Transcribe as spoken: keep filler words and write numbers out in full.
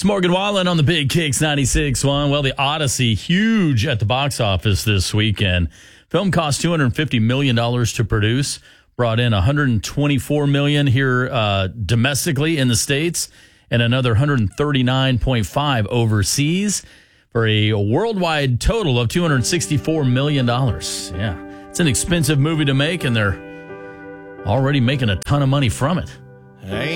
It's Morgan Wallen on the Big Kicks ninety-six point one. Well, the Odyssey, huge at the box office this weekend. Film cost two hundred fifty million dollars to produce, brought in one hundred twenty-four million dollars here uh, domestically in the States, and another one hundred thirty-nine point five overseas, for a worldwide total of two hundred sixty-four million dollars. Yeah, it's an expensive movie to make, and they're already making a ton of money from it. Hey.